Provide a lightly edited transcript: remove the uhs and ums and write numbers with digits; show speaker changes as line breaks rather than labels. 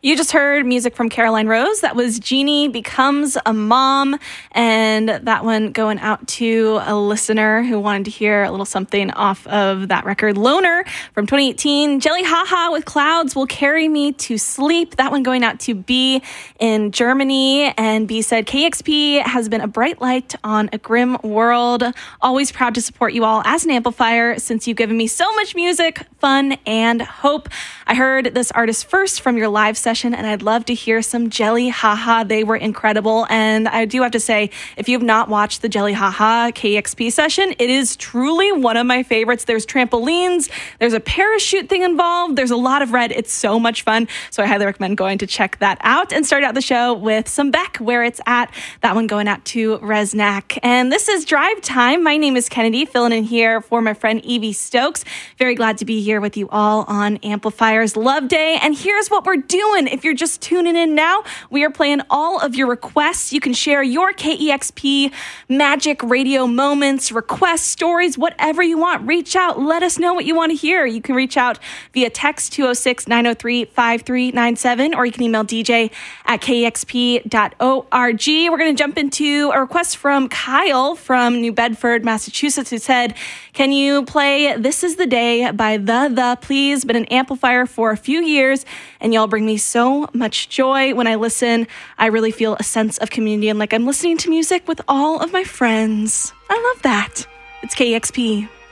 You just heard music from Caroline Rose. That was Jeannie Becomes a Mom. And that one going out to a listener who wanted to hear a little something off of that record, Loner, from 2018. Jelly Haha with Clouds Will Carry Me to Sleep. That one going out to B in Germany. And B said, KEXP has been a bright light on a grim world. Always proud to support you all as an amplifier since you've given me so much music, fun, and hope. I heard this artist first from your live session, and I'd love to hear some Jelly Haha. They were incredible. And I do have to say, if you've not watched the Jelly Haha KEXP session, it is truly one of my favorites. There's trampolines, there's a parachute thing involved, there's a lot of red. It's so much fun. So I highly recommend going to check that out and start out the show with some Beck, Where It's At. That one going out to Resnack. And this is Drive Time. My name is Kennedy, filling in here for my friend Evie Stokes. Very glad to be here with you all on Amplifiers Love Day. And here's what we're doing. If you're just tuning in now, we are playing all of your requests. You can share your KEXP magic radio moments, requests, stories, whatever you want. Reach out. Let us know what you want to hear. You can reach out via text 206-903-5397, or you can email dj@kexp.org. We're going to jump into a request from Kyle from New Bedford, Massachusetts, who said, can you play This Is the Day by The Please? Been an amplifier for a few years, and y'all bring me so much joy. When I listen, I really feel a sense of community and like I'm listening to music with all of my friends. I love that. It's KEXP.